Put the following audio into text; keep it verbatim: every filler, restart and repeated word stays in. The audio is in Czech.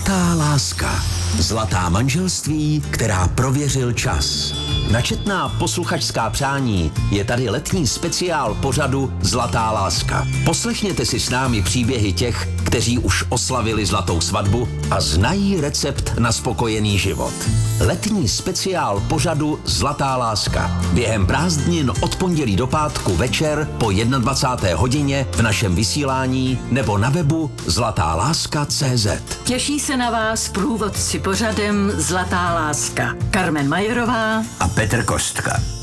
Zlatá láska. Zlatá manželství, která prověřil čas. Načetná posluchačská přání je tady letní speciál pořadu Zlatá láska. Poslechněte si s námi příběhy těch, kteří už oslavili zlatou svatbu a znají recept na spokojený život. Letní speciál pořadu Zlatá láska. Během prázdnin od pondělí do pátku večer po dvacáté jedné hodině v našem vysílání nebo na webu zlatá láska tečka cé zet. Těší se na vás průvodci pořadem Zlatá láska. Karmen Majerová a Petr Kostka.